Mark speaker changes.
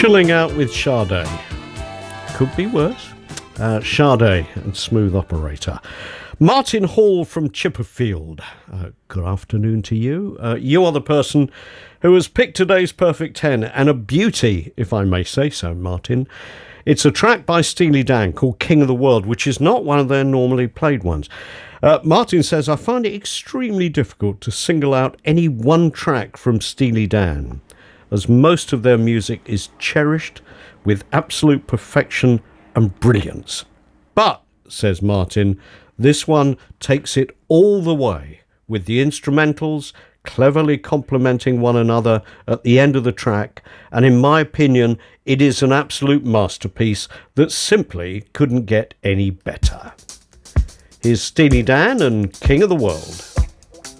Speaker 1: Chilling out with Sade. Could be worse. Sade and Smooth Operator. Martin Hall from Chipperfield. Good afternoon to you. You are the person who has picked today's Perfect 10, and a beauty, if I may say so, Martin. It's a track by Steely Dan called King of the World, which is not one of their normally played ones. Martin says, I find it extremely difficult to single out any one track from Steely Dan, as most of their music is cherished with absolute perfection and brilliance. But, says Martin, this one takes it all the way, with the instrumentals cleverly complementing one another at the end of the track, and in my opinion, it is an absolute masterpiece that simply couldn't get any better. Here's Steely Dan and King of the World.